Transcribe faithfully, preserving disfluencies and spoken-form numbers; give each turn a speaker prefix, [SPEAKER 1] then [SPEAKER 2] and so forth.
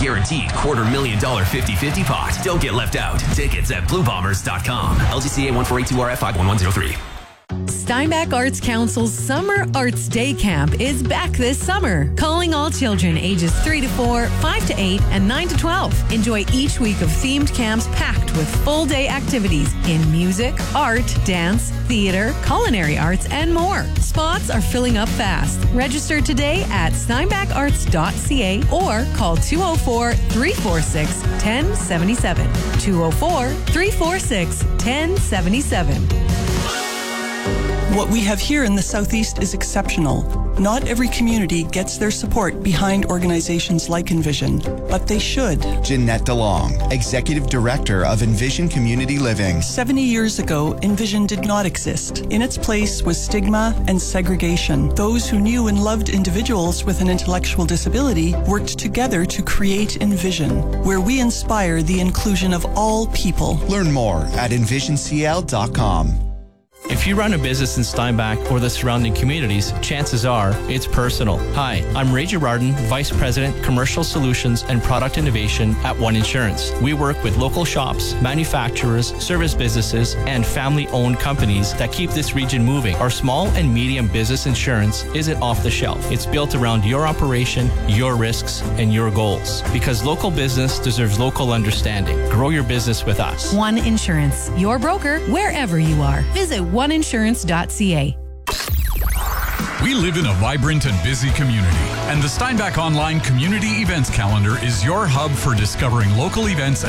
[SPEAKER 1] guaranteed quarter million dollar fifty-fifty pot. Don't get left out. Tickets at blue bombers dot com. L G C A one four eight two R F five one one zero three.
[SPEAKER 2] Steinbach Arts Council's Summer Arts Day Camp is back this summer. Calling all children ages three to four, five to eight, and nine to twelve. Enjoy each week of themed camps packed with full day activities in music, art, dance, theater, culinary arts, and more. Spots are filling up fast. Register today at steinbach arts dot c a or call two oh four, three four six, one oh seven seven. two oh four, three four six, one oh seven seven.
[SPEAKER 3] What we have here in the Southeast is exceptional. Not every community gets their support behind organizations like Envision, but they should.
[SPEAKER 4] Jeanette DeLong, Executive Director of Envision Community Living.
[SPEAKER 3] seventy years ago, Envision did not exist. In its place was stigma and segregation. Those who knew and loved individuals with an intellectual disability worked together to create Envision, where we inspire the inclusion of all people.
[SPEAKER 4] Learn more at envision c l dot com.
[SPEAKER 5] If you run a business in Steinbach or the surrounding communities, chances are it's personal. Hi, I'm Ray Girardin, Vice President, Commercial Solutions and Product Innovation at One Insurance. We work with local shops, manufacturers, service businesses, and family-owned companies that keep this region moving. Our small and medium business insurance isn't off the shelf. It's built around your operation, your risks, and your goals. Because local business deserves local understanding. Grow your business with us.
[SPEAKER 2] One Insurance, your broker wherever you are. Visit one insurance dot c a.
[SPEAKER 6] We live in a vibrant and busy community, and the Steinbach Online Community Events Calendar is your hub for discovering local events and